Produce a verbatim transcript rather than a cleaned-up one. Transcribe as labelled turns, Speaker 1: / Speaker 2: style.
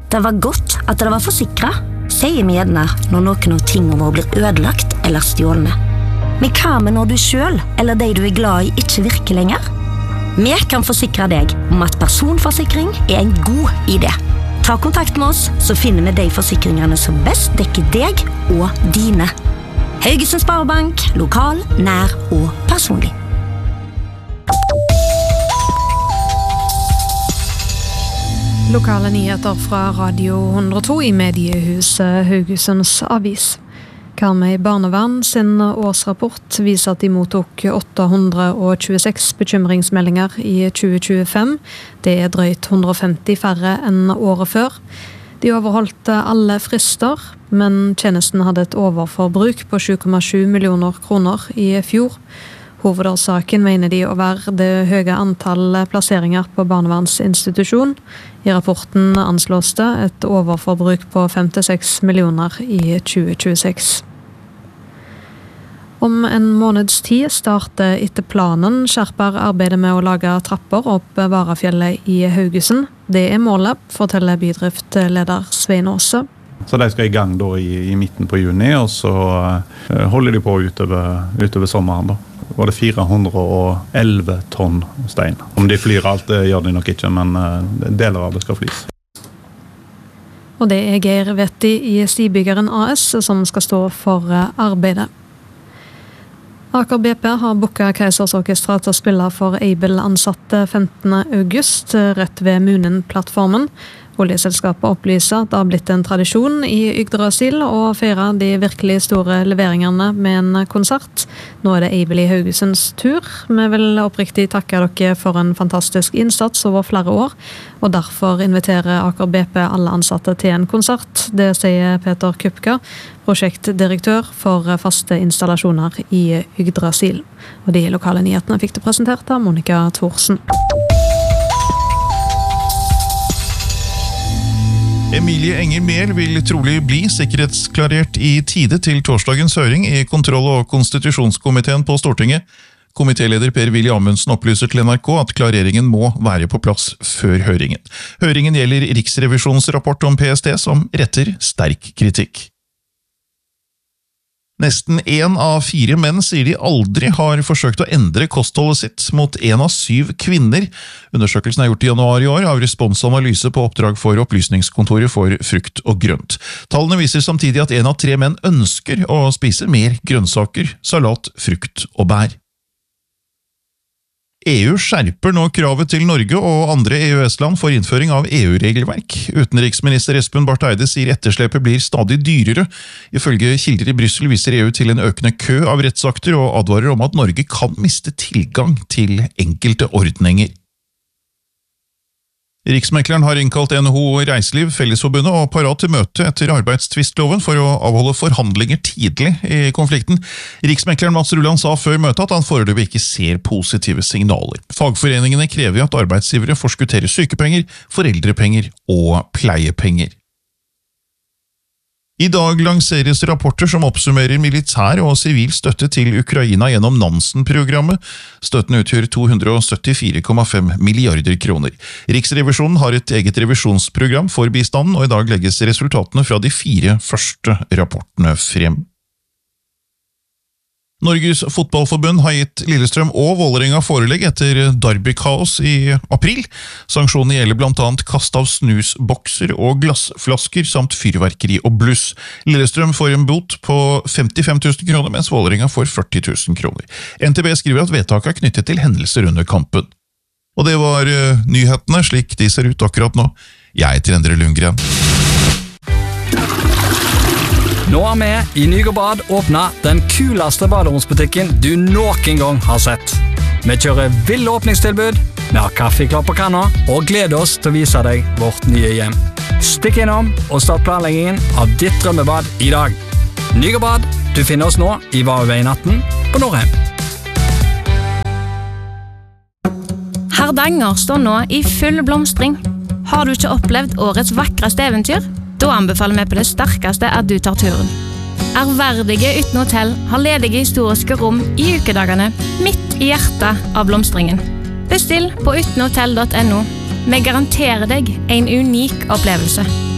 Speaker 1: Det var godt at det var forsikret, sier vi gjerne når noen av tingene våre blir ødelagt eller stjålne. Men hva med når du selv, eller de du er glad i, ikke virker lenger? Vi kan forsikre deg om at personforsikring er en god idé. Ta kontakt med oss, så finner vi de forsikringene som best dekker deg og dine. Haugesund Sparebank, lokal, nær og personlig.
Speaker 2: Lokale nyheter fra Radio hundre og to i mediehuset Haugesunds Avis. Karmøy Barnevern sin årsrapport viser at de mottok åtte hundre tjueseks bekymringsmeldinger i tjue tjuefem. Det er drøyt hundre og femti færre enn året før. De overholdt alle frister, men tjenesten hadde et overforbruk på sju komma sju millioner kroner i fjor. Hovedårsaken mener de å være det høye antall plasseringer på barnevernsinstitusjon. I rapporten anslås det et overforbruk på femtiseks millioner i tjue tjueseks. Om en måneds tid starter etter planen skjerper arbeidet med å lage trapper opp Varafjellet i Haugesund. Det er målet, forteller bydriftleder Svein Åse.
Speaker 3: Så de skal i gang da i, i midten på juni, og så uh, holder de på utover, utover sommeren da. Var det fire hundre og elleve tonn stein. Om de flyr alt, det gjør de nok ikke, men uh, deler av det skal flys.
Speaker 2: Og det er Geir Vetti i Stibyggeren A S som skal stå for uh, arbeidet. Aker B P har booket Keisersorkestra til å spille for Able-ansatte femtende august, rett ved Munen-plattformen. Oljeselskapet opplyser at det har blitt en tradisjon i Yggdrasil å feire de virkelig store leveringene med en konsert. Nå er det Able i Haugesunds tur. Vi vil oppriktig takke dere for en fantastisk innsats over flere år, og derfor inviterer Aker B P alle ansatte til en konsert. Det sier Peter Kupka, prosjektdirektør for faste installasjoner i Yggdrasil. Og de lokale nyhetene fikk det presentert av Monica Thorsen.
Speaker 4: Emilie Enger Mehl vil trolig bli sikkerhetsklarert i tide til torsdagens høring i kontroll- og konstitusjonskomiteen på Stortinget. Komitéleder Per-Willy Amundsen opplyser til N R K at klareringen må være på plass før høringen. Høringen gjelder Riksrevisjonens rapport om P S T som retter sterk kritikk. Nesten en av fire menn sier de aldri har forsøkt å endre kostholdet sitt mot en av syv kvinner. Undersøkelsen er gjort i januar i år av responsanalyse på oppdrag for Opplysningskontoret for frukt og grønt. Tallene viser samtidig at en av tre menn ønsker å spise mer grønnsaker, salat, frukt og bær. E U skjerper nå kravet til Norge og andre E U S-land for innføring av E U-regelverk. Utenriksminister Espen Barth Eide sier etterslepet blir stadig dyrere. Ifølge kilder i Brussel viser E U til en økende kø av rettsakter og advarer om at Norge kan miste tilgang til enkelte ordninger. Riksmekleren har innkalt N H O Reiseliv, Fellesforbundet og parat til møte etter arbeidstvistloven for å avholde forhandlinger tidlig i konflikten. Riksmekleren Mats Rulland sa før møtet at han foreløpig ikke ser positive signaler. Fagforeningene krever at arbeidsgivere forskutterer sykepenger, foreldrepenger og pleiepenger. I dag lanseres rapporter som oppsummerer militær og sivil støtte til Ukraina gjennom Nansen-programmet. Støtten utgjør to hundre syttifire komma fem milliarder kroner. Riksrevisjonen har et eget revisjonsprogram for bistanden, og i dag legges resultatene fra de fire første rapportene frem. Norges fotballforbund har gitt Lillestrøm og Vålerenga forelegg etter derbykaos i april. Sanksjonene gjelder blant annet kast av snusbokser og glassflasker samt fyrverkeri og bluss. Lillestrøm får en bot på femtifem tusen kroner, mens Vålerenga får førti tusen kroner. N T B skriver at vedtaket er knyttet til hendelser under kampen. Og det var uh, nyhetene, slik de ser ut akkurat nå. Jeg heter Endre Lundgren.
Speaker 5: Nå har vi i Nygård åpnet den kuleste baderomsbutikken du noen gang har sett. Vi kjører ville åpningstilbud, vi har kaffe klar på kanna og gleder oss til å vise deg vårt nye hjem. Stikk innom og start planleggingen av ditt drømmebad i dag. Nygård, du finner oss nå i Vareveien atten på Norheim.
Speaker 6: Hardanger står nå i full blomstring. Har du ikke opplevd årets vakreste eventyr? Da anbefaler vi på det sterkeste at du tar turen. Ærverdige Ytne Hotell har ledige historiske rom i ukedagene midt i hjertet av blomstringen. Bestill på ytnehotell punktum no. Vi garanterer deg en unik opplevelse.